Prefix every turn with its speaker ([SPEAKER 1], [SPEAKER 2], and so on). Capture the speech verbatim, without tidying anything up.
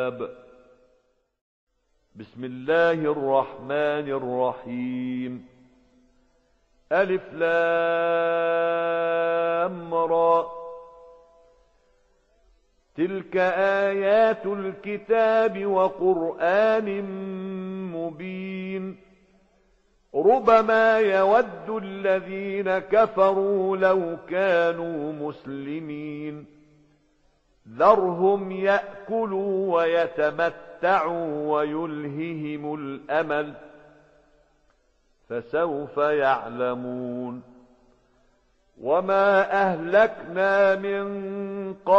[SPEAKER 1] بسم الله الرحمن الرحيم. ألف لام را. تلك آيات الكتاب وقرآن مبين. ربما يود الذين كفروا لو كانوا مسلمين. ذرهم يأكلوا ويتمتعوا ويلههم الأمل، فسوف يعلمون. وما أهلكنا من قبل